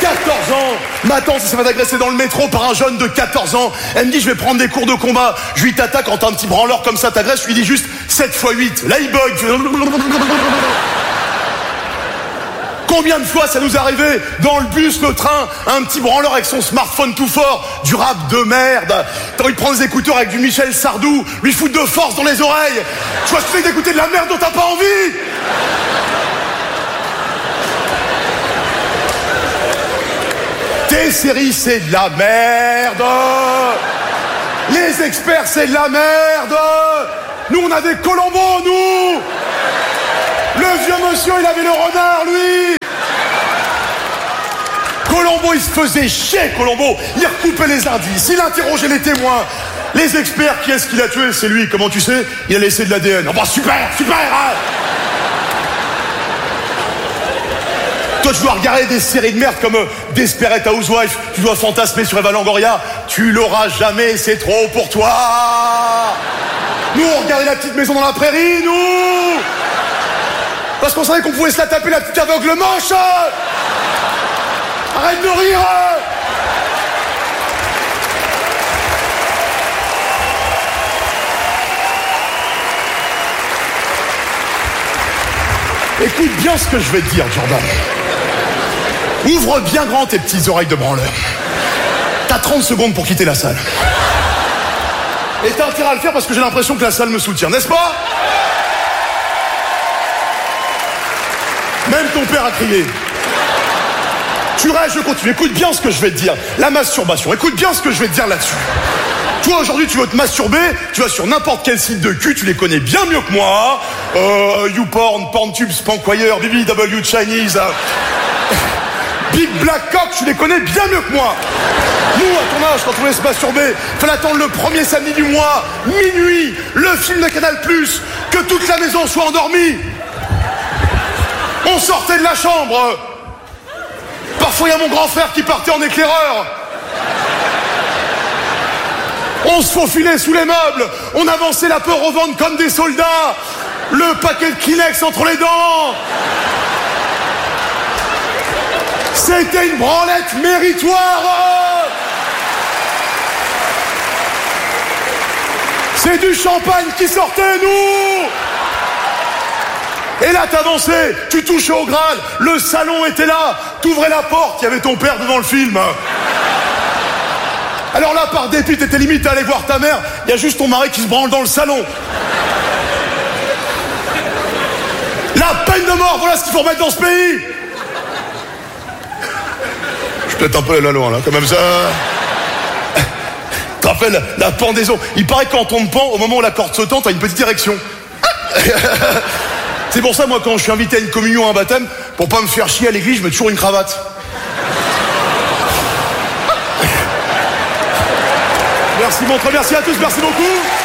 14 ans. Ma tante s'est fait agresser dans le métro par un jeune de 14 ans. Elle me dit, je vais prendre des cours de combat. Je lui t'attaque quand t'as un petit branleur comme ça t'agresse. Je lui dis juste 7 x 8. Là, il bug. Combien de fois ça nous est arrivé dans le bus, le train, un petit branleur avec son smartphone tout fort, du rap de merde. T'as envie de prendre des écouteurs avec du Michel Sardou, lui foutre de force dans les oreilles. Tu vois, tu fais d'écouter de la merde dont t'as pas envie. Tes séries, c'est de la merde. Les experts, c'est de la merde. Nous, on avait Colombo, nous. Le vieux monsieur, il avait le renard, lui. Colombo, il se faisait chier, Colombo. Il recoupait les indices, il interrogeait les témoins. Les experts, qui est-ce qu'il a tué? C'est lui, comment tu sais? Il a laissé de l'ADN. Oh bah super, super hein. Toi, tu dois regarder des séries de merde comme Desperate Housewives. Tu dois fantasmer sur Eva Longoria. Tu l'auras jamais, c'est trop pour toi. Nous, on regardait La Petite Maison dans la Prairie, nous. Parce qu'on savait qu'on pouvait se la taper, la petite aveugle moche. Arrête de rire. Écoute bien ce que je vais te dire, Jordan. Ouvre bien grand tes petites oreilles de branleur. T'as 30 secondes pour quitter la salle. Et t'as intérêt à le faire parce que j'ai l'impression que la salle me soutient, n'est-ce pas? Même ton père a crié. Tu restes, je continue. Écoute bien ce que je vais te dire. La masturbation. Écoute bien ce que je vais te dire là-dessus. Toi, aujourd'hui, tu veux te masturber, tu vas sur n'importe quel site de cul, tu les connais bien mieux que moi. YouPorn, PornTube, Spankwire, BBW Chinese, Big Black Cock, tu les connais bien mieux que moi. Nous, à ton âge, quand on voulait se masturber, fallait attendre le premier samedi du mois, minuit, le film de Canal+, que toute la maison soit endormie. On sortait de la chambre. Parfois, il y a mon grand frère qui partait en éclaireur. On se faufilait sous les meubles. On avançait la peur au ventre comme des soldats. Le paquet de Kleenex entre les dents. C'était une branlette méritoire. C'est du champagne qui sortait, nous. Et là, t'avançais, tu touchais au Graal, le salon était là, t'ouvrais la porte, il y avait ton père devant le film. Alors là, par dépit, t'étais limite à aller voir ta mère, il y a juste ton mari qui se branle dans le salon. La peine de mort, voilà ce qu'il faut remettre dans ce pays. Je suis peut-être un peu là loin, là, quand même ça. Tu te rappelles, la pendaison. Il paraît que quand on te pend, au moment où la corde se tend, t'as une petite érection. C'est pour ça, moi, quand je suis invité à une communion, à un baptême, pour pas me faire chier à l'église, je mets toujours une cravate. Merci, mon frère, merci à tous, merci beaucoup.